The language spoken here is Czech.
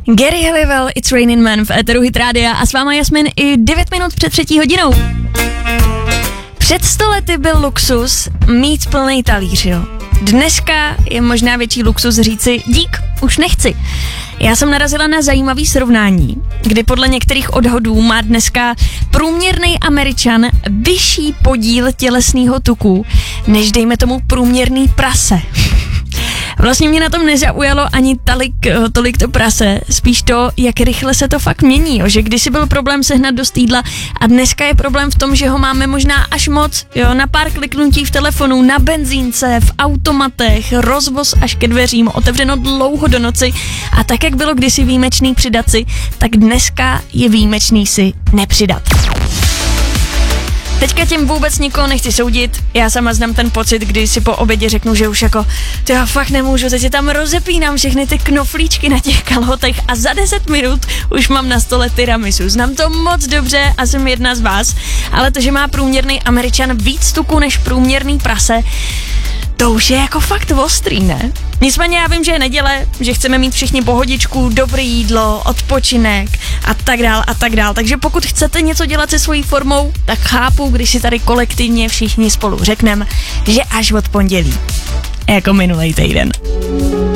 Gary Halliwell, It's Raining Men v éteru Hit Rádia a s váma Jasmin i 9 minut před 3:00. Před 100 lety byl luxus mít plný talíř, jo. Dneska je možná větší luxus říci dík, už nechci. Já jsem narazila na zajímavý srovnání, kdy podle některých odhadů má dneska průměrný Američan vyšší podíl tělesného tuku, než dejme tomu průměrný prase. Vlastně mě na tom nezaujalo ani tolik to prase, spíš to, jak rychle se to fakt mění, jo? Že kdysi byl problém sehnat dost jídla a dneska je problém v tom, že ho máme možná až moc, jo? Na pár kliknutí v telefonu, na benzínce, v automatech, rozvoz až ke dveřím, otevřeno dlouho do noci a tak, jak bylo kdysi výjimečný přidat si, tak dneska je výjimečný si nepřidat. Teďka tím vůbec nikoho nechci soudit, já sama znám ten pocit, kdy si po obědě řeknu, že už jako, to já fakt nemůžu, teď si tam rozepínám všechny ty knoflíčky na těch kalhotech a za 10 minut už mám na stole tiramisu. Znám to moc dobře a jsem jedna z vás, ale to, že má průměrný Američan víc tuku než průměrný prase, to už je jako fakt ostrý, ne? Nicméně já vím, že je neděle, že chceme mít všichni pohodičku, dobré jídlo, odpočinek a tak dál. Takže pokud chcete něco dělat se svojí formou, tak chápu, když si tady kolektivně všichni spolu řekneme, že až od pondělí. Jako minulej týden.